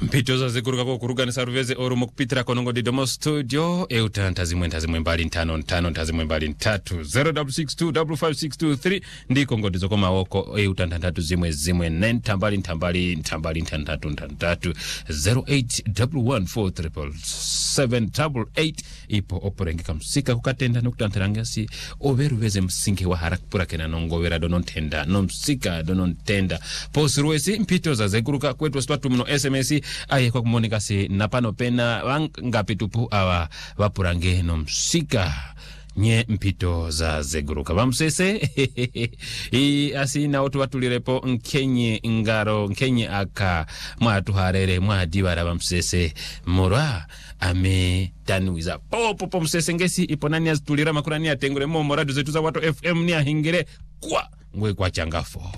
mpito za zikuruka kwa kurugani saruveze orumo kupitira konongo didomo studio euta ntazimwe mbali 5 ntazimwe mbali 3 066255623 ndiko ngodizo koma woko euta ntantatu zimwe nentambali 3 0811437788 ipo oporengeka msika kukatenda nokutantarangasi overuveze msinge wa harakpura kena nongovera donontenda nomsika donontenda posruwesi mpito za zikuruka kwetu swatu mno SMS aye kwa kumonika si napano pena wangapi tupu awa wapurange no msika nye mpito za zeguruka bamsese asina otu watulirepo nkenye aka mwatu harere mwadibara bamsese mora ame tanuiza popo msese ngesi iponani azitulira makurani atengure mo moradu zetu za watu FM ni ahingire kwa ngwe kwa changafo.